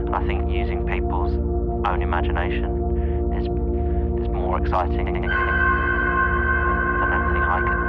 And I think using people's own imagination is more exciting than anything I could